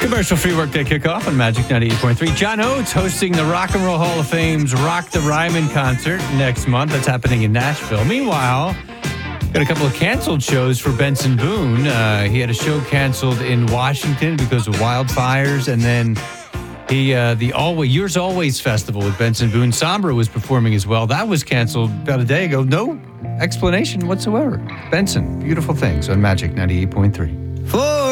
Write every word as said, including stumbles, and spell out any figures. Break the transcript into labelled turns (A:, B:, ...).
A: Commercial-free workday kickoff on Magic ninety-eight point three. John Oates hosting the Rock and Roll Hall of Fame's Rock the Ryman concert next month. That's happening in Nashville. Meanwhile, got a couple of canceled shows for Benson Boone. Uh, he had a show canceled in Washington because of wildfires, and then he uh, the Always Yours Always Festival with Benson Boone. Sombra was performing as well. That was canceled about a day ago. No explanation whatsoever. Benson, beautiful things on Magic ninety-eight point three.
B: For